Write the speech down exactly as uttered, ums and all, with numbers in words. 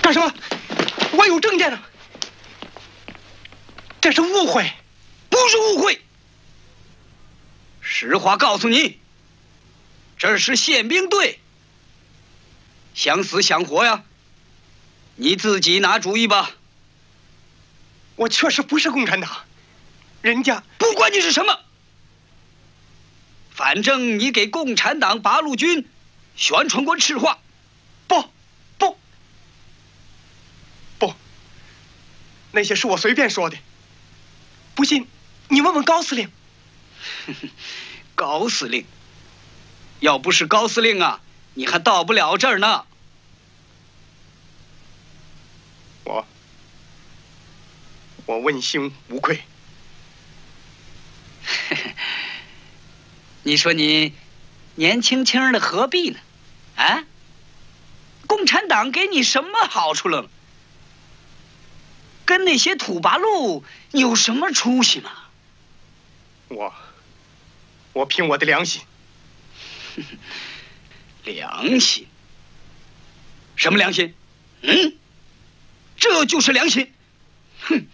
干什么？我有证件呢。这是误会， 不是误会。实话告诉你，这是宪兵队。想死想活呀，你自己拿主意吧。 我确实不是共产党，人家不管你是什么，反正你给共产党八路军宣传过赤话。 不，不，不，那些是我随便说的。不信，你问问高司令。 高司令，要不是高司令啊，你还到不了这儿呢。 我，我问心无愧。 你说你年轻轻的何必呢？啊？共产党给你什么好处了？跟那些土八路有什么出息吗？ 我，我凭我的良心。 良心？什么良心？嗯，这就是良心。哼。